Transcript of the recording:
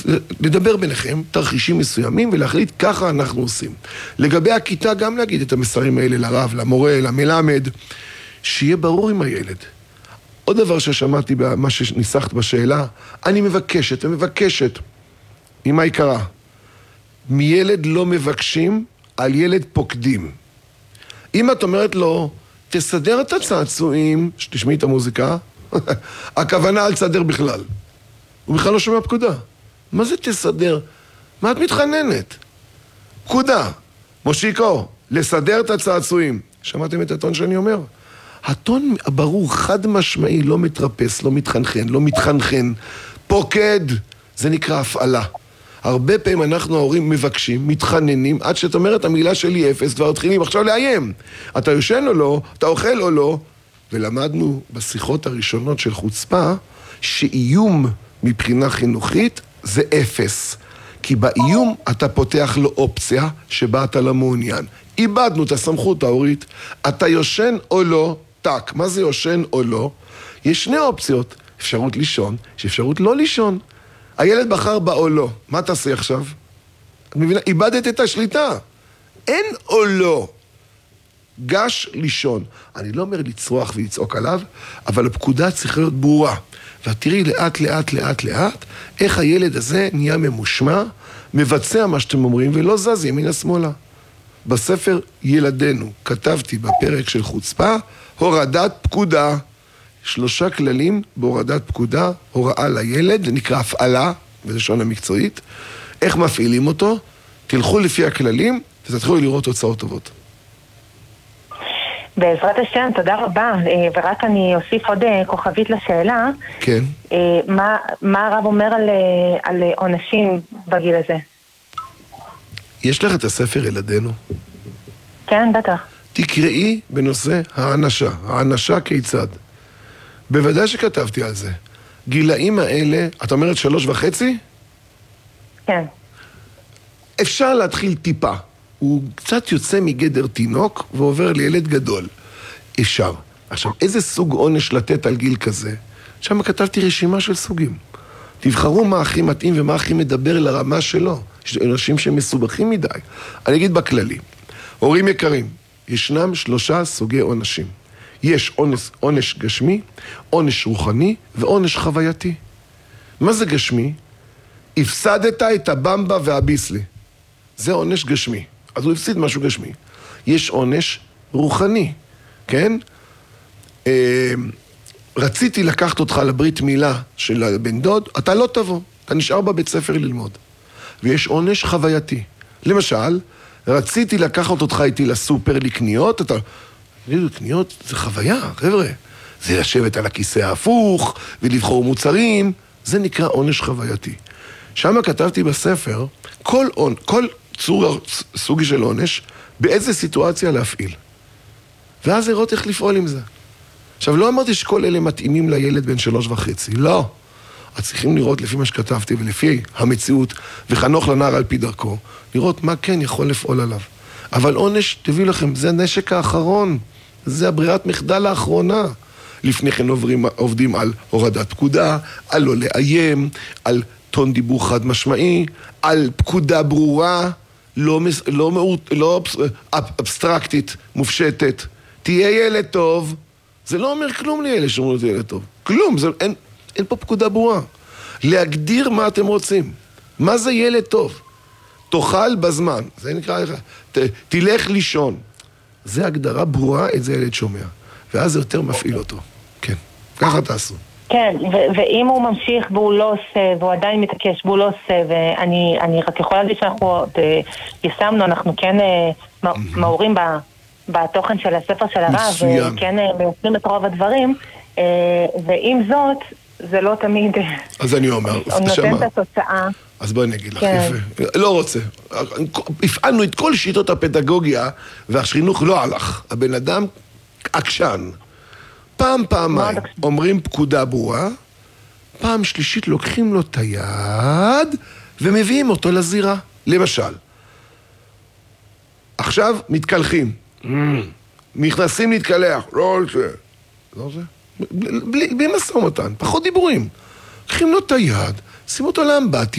לדבר ביניכם, תרחישים מסוימים, ולהחליט ככה אנחנו עושים. לגבי הכיתה, גם להגיד את המסרים האלה לרב, למורה, למלמד, שיהיה ברור עם הילד. עוד דבר ששמעתי במה שניסחת בשאלה, אני מבקשת, אמא יקרה, מילד לא מבקשים, על ילד פוקדים. אם את אומרת לו, תסדר את הצעצועים, שתשמעי את המוזיקה, הכוונה על תסדר בכלל. הוא בכלל לא שומע פקודה. מה זה תסדר? מה את מתחננת? פקודה. מושיקו, לסדר את הצעצועים. שמעתם את הטון שאני אומר? הטון ברור, חד משמעי, לא מתרפס, לא מתחנחן. פוקד, זה נקרא הפעלה. הרבה פעמים אנחנו ההורים מבקשים, מתחננים, עד שאת אומרת המילה שלי 0, כבר מתחילים עכשיו לאיים. אתה יושן או לא, אתה אוכל או לא. ולמדנו בשיחות הראשונות של חוצפה, שאיום מבחינה חינוכית זה 0. כי באיום אתה פותח לו אופציה שבה אתה לא מעוניין. איבדנו את הסמכות ההורית. אתה יושן או לא, טק. מה זה יושן או לא? יש שני אופציות. אפשרות לישון, יש אפשרות לא לישון. הילד בחר בה או לא. מה תעשי עכשיו? את מבינה? איבדת את השליטה. אין או לא. גש לישון. אני לא אומר לצרוח ולצעוק עליו, אבל הפקודה צריכה להיות ברורה. ותראי לאט, איך הילד הזה נהיה ממושמע, מבצע מה שאתם אומרים, ולא זז ימינה שמאלה. בספר ילדינו, כתבתי בפרק של חוצפה, הורדת פקודה. 3 כללים בהורדת פקודה, הוראה לילד, זה נקרא הפעלה, בלשון המקצועית. איך מפעילים אותו? תלכו לפי הכללים, ותתחילו לראות תוצאות טובות. בעזרת השם, תודה רבה. ורק אני אוסיף עוד כוכבית לשאלה. כן. מה הרב אומר על עונשים בגיל הזה? יש לך את הספר ילדינו? כן, בטח. תקראי בנושא הענשה. הענשה כיצד? בוודאי שכתבתי על זה. גילאים האלה, את אומרת 3.5? כן. אפשר להתחיל טיפה. הוא קצת יוצא מגדר תינוק ועובר לילד גדול. אפשר. עכשיו, איזה סוג עונש לתת על גיל כזה? שם כתבתי רשימה של סוגים. תבחרו מה הכי מתאים ומה הכי מדבר לרמה שלו. יש אנשים שמסובכים מדי. אני אגיד בכללי. הורים יקרים, ישנם 3 סוגי עונשים. יש עונש גשמי, עונש רוחני ועונש חווייתי. מה זה גשמי? הפסדת את הבמבה והביסלי. זה עונש גשמי. אז הוא הפסיד משהו גשמי. יש עונש רוחני, כן? רציתי לקחת אותך לברית מילה של הבן דוד, אתה לא תבוא, אתה נשאר בבית ספר ללמוד. ויש עונש חווייתי. למשל, רציתי לקחת אותך איתי לסופר לקניות, אתה... קניות זה חוויה, חבר'ה. זה לשבת על הכיסא ההפוך ולבחור מוצרים, זה נקרא עונש חווייתי. שם כתבתי בספר, כל סוג של עונש, באיזה סיטואציה להפעיל. ואז לראות איך לפעול עם זה. עכשיו, לא אמרתי שכל אלה מתאימים לילד בן 3.5, לא. אז צריכים לראות לפי מה שכתבתי ולפי המציאות, וחנוך לנער על פי דרכו, לראות מה כן יכול לפעול עליו. אבל עונש, תביאו לכם, זה הנשק האחרון. זה הברירת מחדל האחרונה. לפני כן עובדים על הורדת פקודה, על לא לאיים, על טון דיבור חד משמעי, על פקודה ברורה, לא אבסטרקטית, מופשטת. תהיה ילד טוב. זה לא אומר כלום לילד שאומרים לו ילד טוב. כלום, אין פה פקודה ברורה. להגדיר מה אתם רוצים. מה זה ילד טוב? תאכל בזמן, זה נקרא לך, תלך לישון. זה הגדרה ברורה, את זה ילד שומע. ואז זה יותר מפעיל אותו. כן, ככה תעשו. כן, ואם הוא ממשיך והוא לא עושה, והוא עדיין מתעקש והוא לא עושה, ואני רק יכול להגיד שאנחנו ישמנו, אנחנו כן מעורים בתוכן של הספר של הרב, וכן מייצרים את רוב הדברים, ועם זאת, זה לא תמיד... אז אני אומר, נותן את התוצאה. אז בואי נגיד לך, יפה. לא רוצה. הפעלנו את כל שיטות הפדגוגיה, והחינוך לא הלך. הבן אדם עקשן. פעמיים אומרים פקודה ברורה, פעם שלישית לוקחים לו את היד, ומביאים אותו לזירה. למשל, עכשיו מתקלחים. נכנסים להתקלח. לא זה. לא זה. בלי משא ומתן, פחות דיבורים. לוקחים לו את היד, שים אותו לאמבטיה,